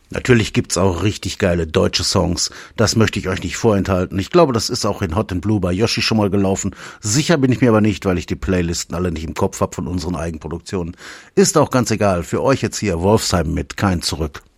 Natürlich gibt's auch richtig geile deutsche Songs. Das möchte ich euch nicht vorenthalten. Ich glaube, das ist auch in Hot and Blue bei Yoshi schon mal gelaufen. Sicher bin ich mir aber nicht, weil ich die Playlisten alle nicht im Kopf hab von unseren Eigenproduktionen. Ist auch ganz egal. Für euch jetzt hier Wolfsheim mit Kein Zurück.